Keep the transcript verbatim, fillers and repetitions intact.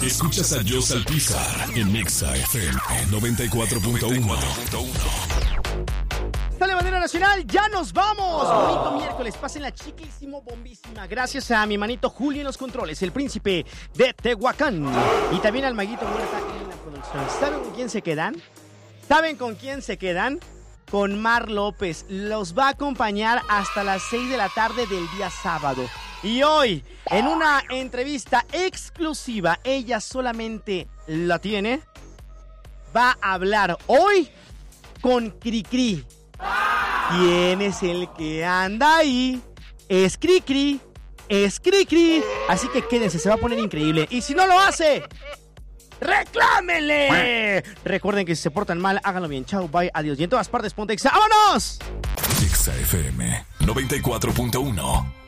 Escuchas a Joss Alpizar en Nexa F M noventa y cuatro punto uno. Sale bandera nacional, ya nos vamos. Bonito miércoles, pásenla chiquísimo, bombísima. Gracias a mi manito Julio en los controles, el príncipe de Tehuacán. Y también al maguito Huerta en la producción. ¿Saben con quién se quedan? ¿Saben con quién se quedan? Con Mar López. Los va a acompañar hasta las seis de la tarde del día sábado. Y hoy, en una entrevista exclusiva, ella solamente la tiene, va a hablar hoy con Cricri. ¿Quién es el que anda ahí? Es Cricri, es Cricri. Así que quédense, se va a poner increíble. Y si no lo hace, ¡reclámenle! Recuerden que si se portan mal, háganlo bien. Chau, bye, adiós. Y en todas partes, ponte Exa. ¡Vámonos! Exa F M noventa y cuatro punto uno.